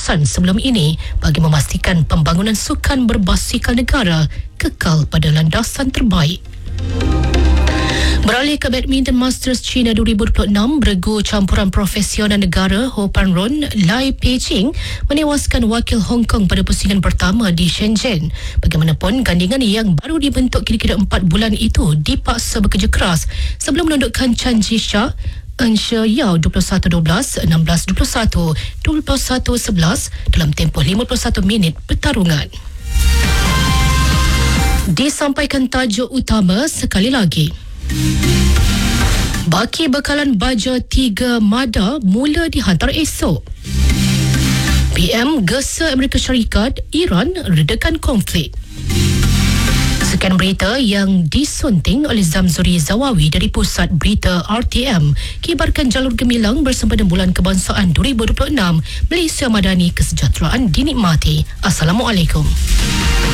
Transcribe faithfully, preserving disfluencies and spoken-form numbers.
keputusan sebelum ini bagi memastikan pembangunan sukan berbasikal negara kekal pada landasan terbaik. Beralih ke Badminton Masters China dua ribu dua puluh enam, beregu campuran profesional negara Ho Pan Ron Lai Pei-ching menewaskan wakil Hong Kong pada pusingan pertama di Shenzhen. Bagaimanapun, gandingan yang baru dibentuk kira-kira empat bulan itu dipaksa bekerja keras sebelum menundukkan Chan Ji-sha, Eng She Yao dua puluh satu dua belas, enam belas dua puluh satu, dua puluh satu sebelas dalam tempoh lima puluh satu minit pertarungan. Disampaikan tajuk utama sekali lagi. Baki bekalan baja tiga Mada mula dihantar esok. P M gesa Amerika Syarikat, Iran redakan konflik. Sekian berita yang disunting oleh Zamzuri Zawawi dari Pusat Berita R T M. Kibarkan jalur gemilang bersempena Bulan Kebangsaan dua ribu dua puluh enam. Malaysia Madani, kesejahteraan dinikmati. Assalamualaikum.